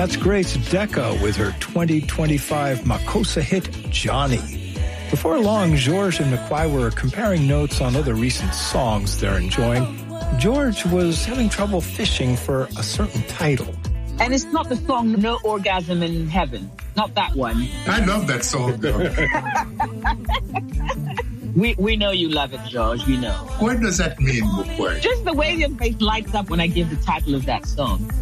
That's Grace Deca with her 2025 Makossa hit, Johnny. Before long, George and McQuay were comparing notes on other recent songs they're enjoying. George was having trouble fishing for a certain title. And it's not the song No Orgasm in Heaven. Not that one. I love that song, though. We know you love it, George. We know. What does that mean, McQuay? Just the way your face lights up when I give the title of that song.